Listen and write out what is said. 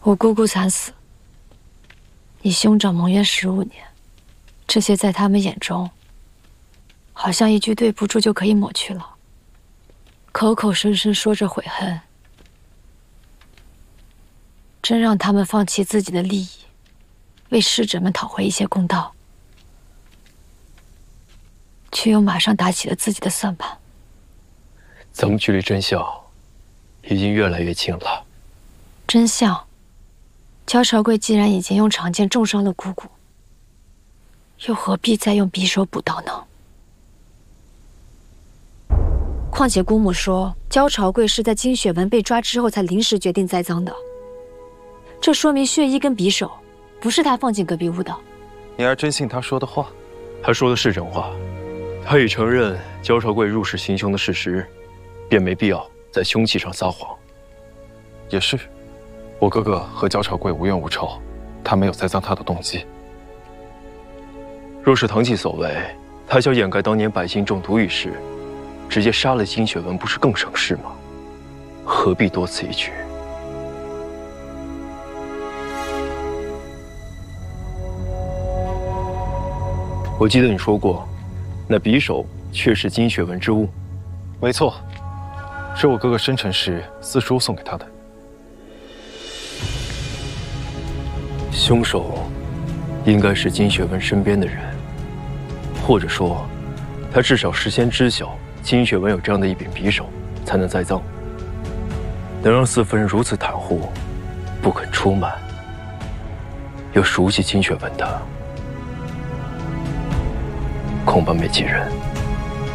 我姑姑惨死，你兄长蒙冤15年，这些在他们眼中，好像一句对不住就可以抹去了，口口声声说着悔恨，真让他们放弃自己的利益，为逝者们讨回一些公道，却又马上打起了自己的算盘。 咱们距离真相已经越来越近了。 真相，焦朝贵既然已经用长剑重伤了姑姑，又何必再用匕首补刀呢？况且姑母说，焦朝贵是在金雪文被抓之后才临时决定栽赃的，这说明血衣跟匕首不是他放进隔壁屋的。 你还真信他说的话？ 他说的是真话，他已承认焦朝贵入室行凶的事实，便没必要在凶器上撒谎。 也是，我哥哥和焦朝贵无冤无仇，他没有栽赃他的动机。 若是堂弟所为，他想掩盖当年百姓中毒一事，直接杀了金雪文，不是更省事吗？何必多此一举？我记得你说过，那匕首确是金雪文之物。 没错，是我哥哥生辰时四叔送给他的。 凶手应该是金雪文身边的人，或者说，他至少事先知晓金雪文有这样的一柄匕首，才能栽赃。能让四夫人如此袒护，不肯出卖，又熟悉金雪文的，恐怕没几人。